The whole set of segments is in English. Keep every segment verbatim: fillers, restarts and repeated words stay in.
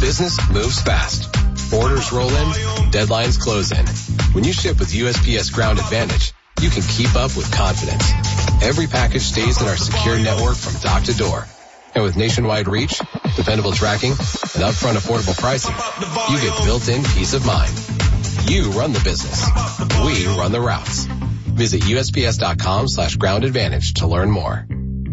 Business moves fast. Orders roll in, deadlines close in. When you ship with U S P S Ground Advantage, you can keep up with confidence. Every package stays in our secure network from dock to door. And with nationwide reach, dependable tracking, and upfront affordable pricing, you get built-in peace of mind. You run the business. We run the routes. Visit U S P S dot com slash ground advantage to learn more.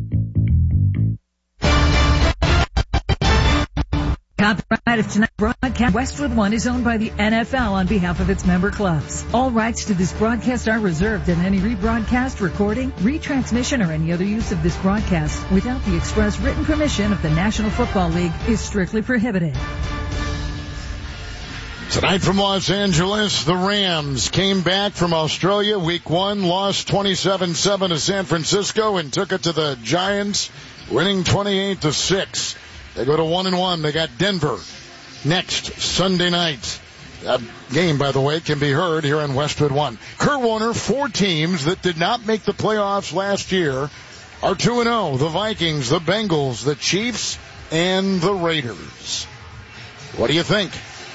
Copyright of tonight's broadcast. Westwood One is owned by the N F L on behalf of its member clubs. All rights to this broadcast are reserved, and any rebroadcast, recording, retransmission, or any other use of this broadcast without the express written permission of the National Football League is strictly prohibited. Tonight from Los Angeles, the Rams came back from Australia. Week one, lost twenty-seven seven to San Francisco and took it to the Giants, winning twenty-eight to six. They go to one and one. They got Denver next Sunday night. That game, by the way, can be heard here on Westwood One. Kurt Warner, four teams that did not make the playoffs last year are two and oh. The Vikings, the Bengals, the Chiefs, and the Raiders. What do you think?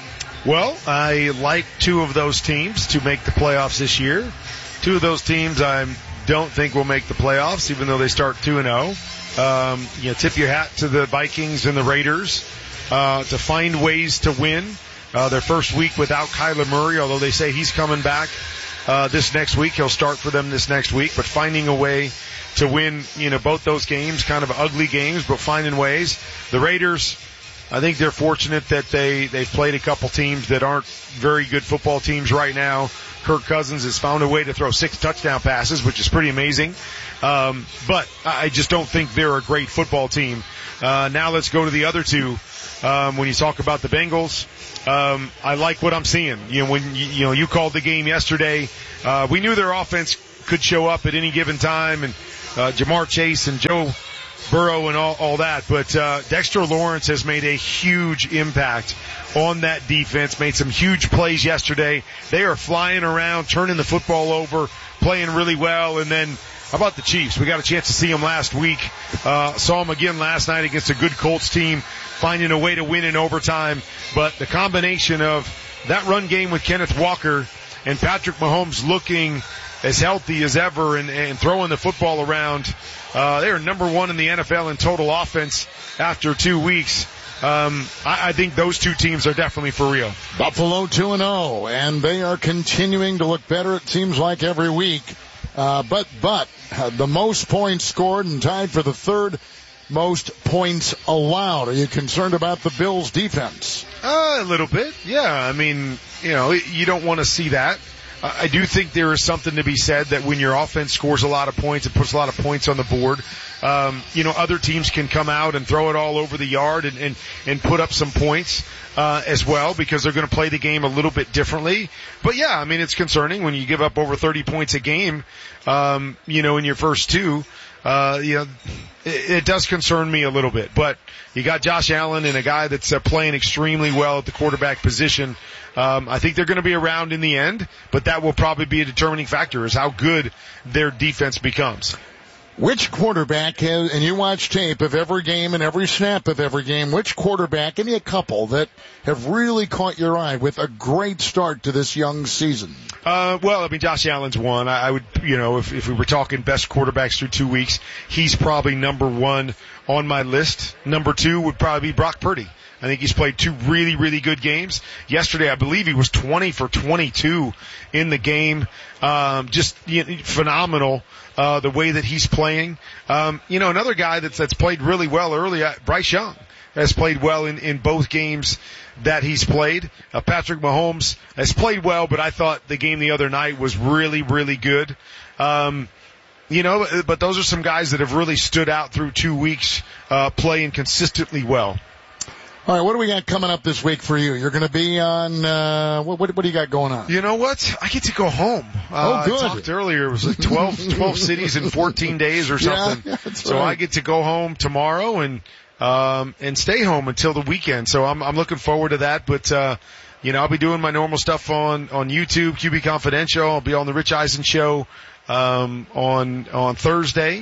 Well, I like two of those teams to make the playoffs this year. Two of those teams I don't think will make the playoffs, even though they start two and oh. Um, you know, tip your hat to the Vikings and the Raiders uh, to find ways to win. Uh, their first week without Kyler Murray, although they say he's coming back uh, this next week. He'll start for them this next week, but finding a way to win, you know, both those games, kind of ugly games, but finding ways. The Raiders, I think they're fortunate that they, they've played a couple teams that aren't very good football teams right now. Kirk Cousins has found a way to throw six touchdown passes, which is pretty amazing. Um, but I just don't think they're a great football team. Uh, now let's go to the other two. Um, when you talk about the Bengals, um, I like what I'm seeing. You know, when you, you know, you called the game yesterday, uh, we knew their offense could show up at any given time, and, uh, Jamar Chase and Joe Burrow and all, all that, but uh, Dexter Lawrence has made a huge impact on that defense, made some huge plays yesterday. They are flying around, turning the football over, playing really well. And then how about the Chiefs? We got a chance to see them last week. Uh, saw them again last night against a good Colts team, finding a way to win in overtime. But the combination of that run game with Kenneth Walker and Patrick Mahomes looking as healthy as ever and, and throwing the football around, Uh, they are number one in the N F L in total offense after two weeks. Um, I, I think those two teams are definitely for real. Buffalo two and oh, and they are continuing to look better, it seems like, every week. Uh, but, but, uh, the most points scored and tied for the third most points allowed. Are you concerned about the Bills' defense? Uh, a little bit, yeah. I mean, you know, you don't want to see that. I do think there is something to be said that when your offense scores a lot of points, it puts a lot of points on the board. Um, you know, other teams can come out and throw it all over the yard and, and, and put up some points, uh, as well, because they're going to play the game a little bit differently. But yeah, I mean, it's concerning when you give up over thirty points a game, um, you know, in your first two. Uh, you know, it, it does concern me a little bit, but you got Josh Allen and a guy that's uh, playing extremely well at the quarterback position. Um, I think they're going to be around in the end, but that will probably be a determining factor is how good their defense becomes. Which quarterback has, and you watch tape of every game and every snap of every game, which quarterback, give me a couple that have really caught your eye with a great start to this young season? Uh, well, I mean, Josh Allen's one. I, I would, you know, if, if we were talking best quarterbacks through two weeks, he's probably number one on my list. Number two would probably be Brock Purdy. I think he's played two really, really good games. Yesterday, I believe he was twenty for twenty-two in the game. Um, just you know, phenomenal, uh, the way that he's playing. Um, you know, another guy that's, that's played really well early, uh, Bryce Young has played well in, in both games that he's played. Uh, Patrick Mahomes has played well, but I thought the game the other night was really, really good. Um, you know, but those are some guys that have really stood out through two weeks, uh, playing consistently well. All right, what do we got coming up this week for you? You're going to be on, uh, what, what, what do you got going on? You know what? I get to go home. Uh, oh, good. I talked earlier. It was like twelve, twelve cities in fourteen days or something. Yeah, that's so right. I get to go home tomorrow and, um, and stay home until the weekend. So I'm, I'm looking forward to that. But, uh, you know, I'll be doing my normal stuff on, on YouTube, Q B Confidential. I'll be on the Rich Eisen Show, um, on, on Thursday.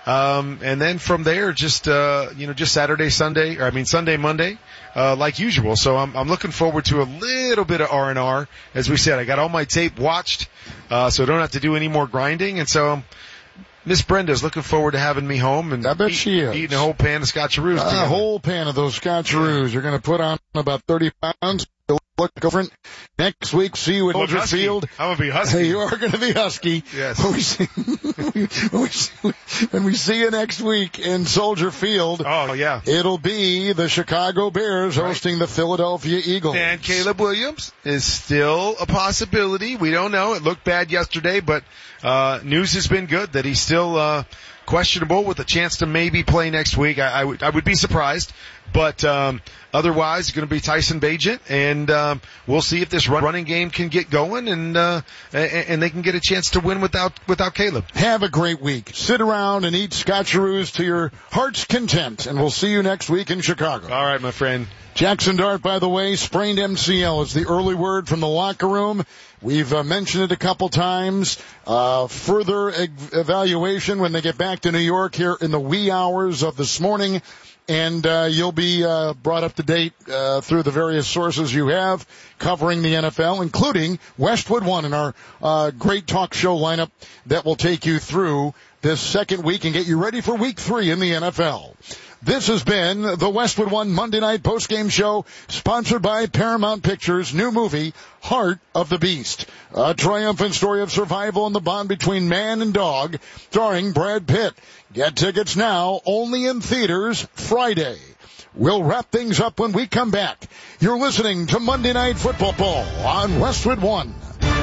Um, and then from there, just, uh, you know, just Saturday, Sunday, or I mean Sunday, Monday, uh, like usual. So I'm, I'm looking forward to a little bit of R and R. As we said, I got all my tape watched, uh, so I don't have to do any more grinding. And so, um, Miss Brenda's looking forward to having me home and I bet eat, she is. eating a whole pan of Scotcheroos. A whole pan of those Scotcheroos. You're going to put on about thirty pounds. Look different. Next week, see you at Look Soldier husky. Field. I'm going to be husky. Hey, you are going to be husky. Yes. When we, see, when, we see, when we see you next week in Soldier Field, Oh, yeah. it'll be the Chicago Bears Right. hosting the Philadelphia Eagles. And Caleb Williams is still a possibility. We don't know. It looked bad yesterday, but uh news has been good that he's still uh questionable with a chance to maybe play next week. I, I would I would be surprised, but um otherwise it's going to be Tyson Bagent, and um we'll see if this run, running game can get going, and uh and, and they can get a chance to win without without Caleb. Have a great week. Sit around and eat Scotcheroos to your heart's content, and we'll see you next week in Chicago. All right, my friend. Jackson Dart, by the way, sprained M C L is the early word from the locker room. We've uh, mentioned it a couple times. Uh, further e- evaluation when they get back to New York here in the wee hours of this morning. And uh, you'll be uh, brought up to date uh, through the various sources you have covering the N F L, including Westwood One in our uh, great talk show lineup that will take you through this second week and get you ready for week three in the N F L. This has been the Westwood One Monday Night Postgame Show, sponsored by Paramount Pictures' new movie, Heart of the Beast. A triumphant story of survival and the bond between man and dog, starring Brad Pitt. Get tickets now, only in theaters Friday. We'll wrap things up when we come back. You're listening to Monday Night Football Ball on Westwood One.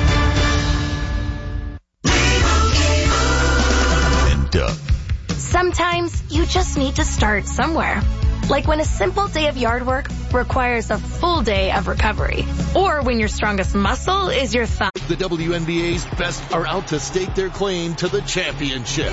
And Doug. Sometimes you just need to start somewhere. Like when a simple day of yard work requires a full day of recovery. Or when your strongest muscle is your thumb. The W N B A's best are out to stake their claim to the championship.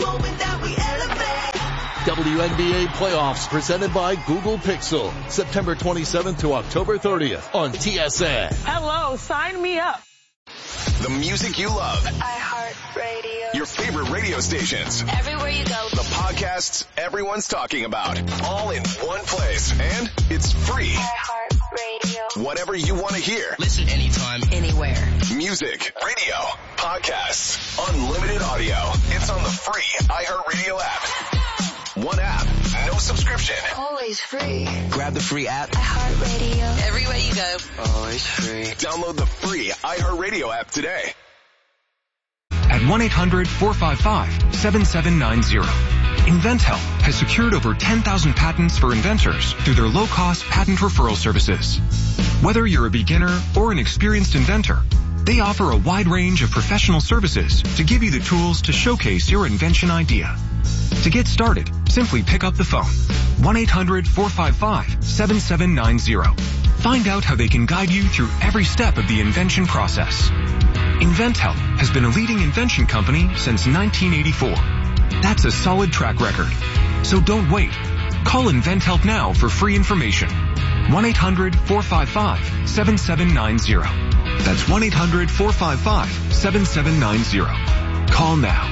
W N B A playoffs presented by Google Pixel. September twenty-seventh to October thirtieth on T S N. Hello, sign me up. The music you love. iHeartRadio. Your favorite radio stations. Everywhere you go. The podcasts everyone's talking about. All in one place. And it's free. iHeartRadio. Whatever you want to hear. Listen anytime, anywhere. Music, radio, podcasts, unlimited audio. It's on the free iHeartRadio app. One app, no subscription. Always free. Grab the free app. iHeartRadio. Everywhere you go. Always free. Download the free iHeartRadio app today. At one eight hundred four five five seven seven nine zero. InventHelp has secured over ten thousand patents for inventors through their low-cost patent referral services. Whether you're a beginner or an experienced inventor, they offer a wide range of professional services to give you the tools to showcase your invention idea. To get started, simply pick up the phone. one eight hundred four five five seven seven nine zero. Find out how they can guide you through every step of the invention process. InventHelp has been a leading invention company since nineteen eighty-four. That's a solid track record. So don't wait. Call InventHelp now for free information. one eight hundred four five five seven seven nine zero. That's one eight hundred four five five seven seven nine zero. Call now.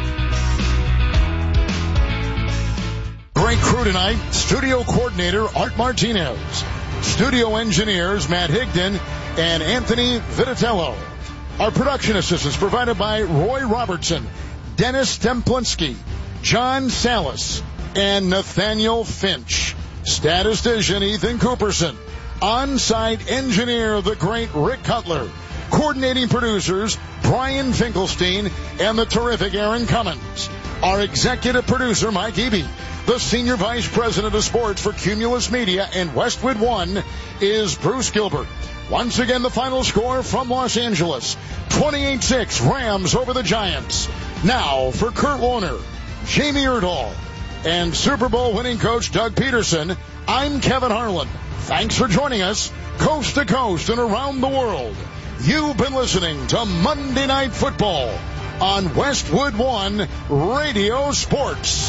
Great crew tonight. Studio coordinator Art Martinez. Studio engineers Matt Higdon and Anthony Vitatello. Our production assistance provided by Roy Robertson, Dennis Templinski, John Salas, and Nathaniel Finch. Statistician Ethan Cooperson. On-site engineer the great Rick Cutler. Coordinating producers Brian Finkelstein and the terrific Aaron Cummins. Our executive producer Mike Eby. The senior vice president of sports for Cumulus Media and Westwood One is Bruce Gilbert. Once again, the final score from Los Angeles, twenty-eight six Rams over the Giants. Now for Kurt Warner, Jamie Erdahl, and Super Bowl winning coach Doug Peterson, I'm Kevin Harlan. Thanks for joining us, coast to coast and around the world. You've been listening to Monday Night Football on Westwood One Radio Sports.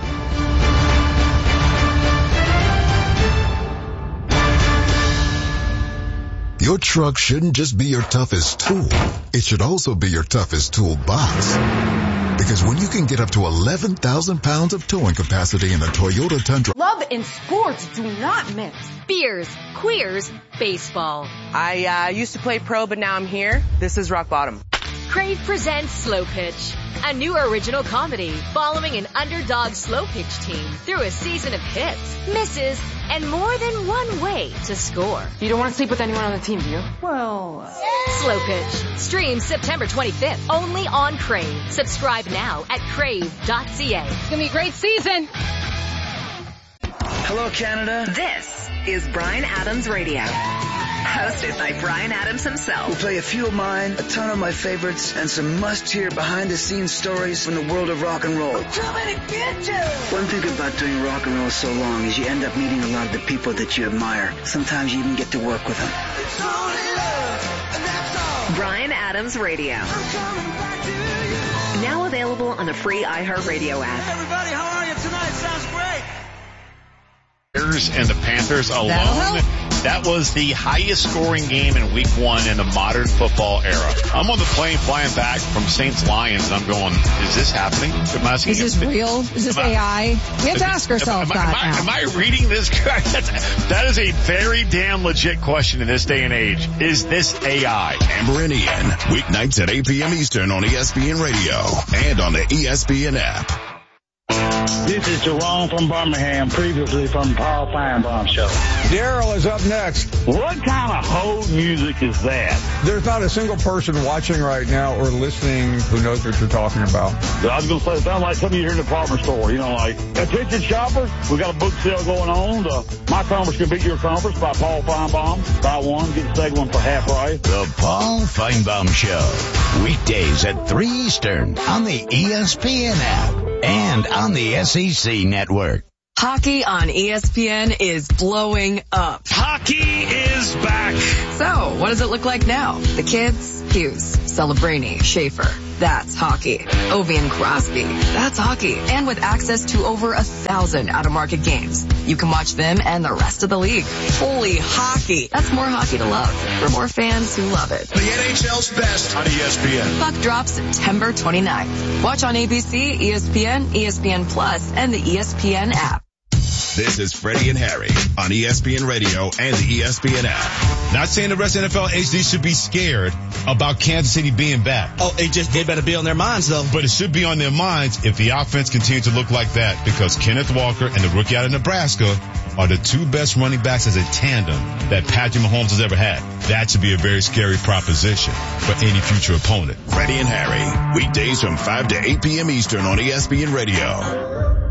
Your truck shouldn't just be your toughest tool. It should also be your toughest toolbox. Because when you can get up to eleven thousand pounds of towing capacity in the Toyota Tundra. Love and sports do not mix. Beers, queers, baseball. I uh, used to play pro, but now I'm here. This is rock bottom. Crave presents Slow Pitch, a new original comedy following an underdog slow pitch team through a season of hits, misses, and more than one way to score. You don't want to sleep with anyone on the team, do you? Well, Slow Pitch streams September twenty-fifth only on Crave. Subscribe now at crave dot c a. It's gonna be a great season. Hello, Canada. This is Bryan Adams Radio, hosted by Bryan Adams himself. We'll play a few of mine, a ton of my favorites, and some must-hear behind-the-scenes stories from the world of rock and roll. I'm coming to get you! One thing about doing rock and roll so long is you end up meeting a lot of the people that you admire. Sometimes you even get to work with them. It's only love, and that's all. Bryan Adams Radio. I'm coming back to you. Now available on the free iHeartRadio app. Hey everybody, how are you tonight? Sounds great. And the Panthers alone, that was the highest scoring game in week one in the modern football era. I'm on the plane flying back from Saints Lions and I'm going, is this happening? Am I is this real? Is this A I? We have to ask ourselves am, am, that am, I, now. am I reading this correct? That's, that is a very damn legit question in this day and age. Is this A I? Amber and Ian, weeknights at eight p.m. Eastern on E S P N Radio and on the E S P N app. This is Jerome from Birmingham, previously from the Paul Feinbaum Show. Daryl is up next. What kind of hold music is that? There's not a single person watching right now or listening who knows what you're talking about. I was going to say, it sounds like some of you here in the department store. You know, like, attention shoppers, we got a book sale going on. The My Conference Can Beat Your Conference by Paul Feinbaum. Buy one, get the second one for half price. The Paul Feinbaum Show. Weekdays at three Eastern on the E S P N app and on the S E C network. Hockey on E S P N is blowing up. Hockey is back. So, what does it look like now? The kids? Hughes, Celebrini, Schaefer. That's hockey. Ovi and Crosby. That's hockey. And with access to over a thousand out-of-market games, you can watch them and the rest of the league. Holy hockey. That's more hockey to love for more fans who love it. The N H L's best on E S P N. Puck drops September twenty-ninth. Watch on A B C, E S P N, E S P N Plus, and the E S P N app. This is Freddie and Harry on E S P N Radio and the E S P N app. Not saying the rest of N F L H D should be scared about Kansas City being back. Oh, it just, they better be on their minds though. But it should be on their minds if the offense continues to look like that, because Kenneth Walker and the rookie out of Nebraska are the two best running backs as a tandem that Patrick Mahomes has ever had. That should be a very scary proposition for any future opponent. Freddie and Harry, weekdays from five to eight p.m. Eastern on E S P N Radio.